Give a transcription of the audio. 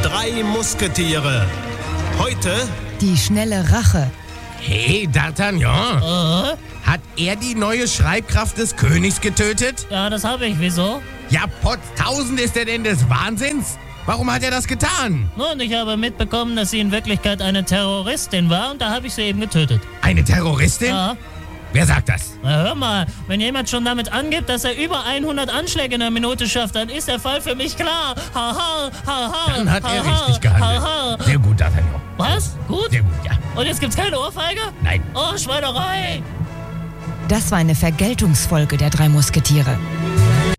drei Musketiere. Heute Die schnelle Rache. Hey, D'Artagnan, hat er die neue Schreibkraft des Königs getötet? Ja, das habe ich. Wieso? Ja, Potztausend, ist er denn des Wahnsinns? Warum hat er das getan? Nun, ich habe mitbekommen, dass sie in Wirklichkeit eine Terroristin war und da habe ich sie eben getötet. Eine Terroristin? Ja. Wer sagt das? Na, hör mal, wenn jemand schon damit angibt, dass er über 100 Anschläge in der Minute schafft, dann ist der Fall für mich klar. Haha, haha. Dann hat er richtig gehandelt. Haha. Sehr gut, D'Artagnan. Was? Gut? Sehr gut, ja. Und jetzt gibt's keine Ohrfeige? Nein. Oh, Schweinerei! Das war eine Vergeltungsfolge der drei Musketiere.